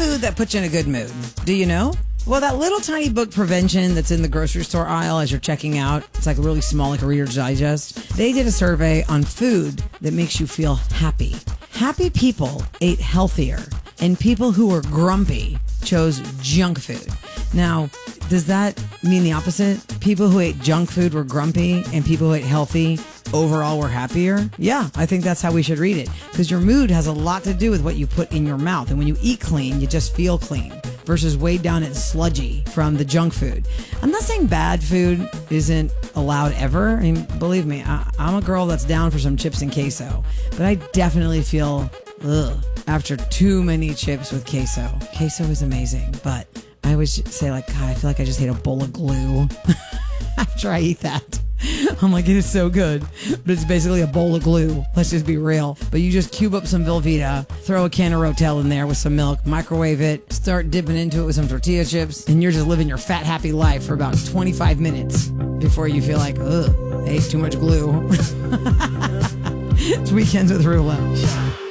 food that puts you in a good mood? Do you know? Well, that little tiny book, Prevention, that's in the grocery store aisle as you're checking out, it's like really small, like a Reader's Digest. They did a survey on food that makes you feel happy. Happy people ate healthier, and people who were grumpy chose junk food. Now, does that mean the opposite? People who ate junk food were grumpy, and people who ate healthy overall were happier? Yeah, I think that's how we should read it, because your mood has a lot to do with what you put in your mouth. And when you eat clean, you just feel clean versus weighed down and sludgy from the junk food. I'm not saying bad food isn't allowed ever. I mean, believe me, I'm a girl that's down for some chips and queso, but I definitely feel after too many chips with queso. Queso is amazing, but I always say like, God, I feel like I just ate a bowl of glue after I eat that. I'm like, it is so good, but it's basically a bowl of glue. Let's just be real. But you just cube up some Velveeta, throw a can of Rotel in there with some milk, microwave it, start dipping into it with some tortilla chips, and you're just living your fat, happy life for about 25 minutes before you feel like, I ate too much glue. It's Weekends with Rula.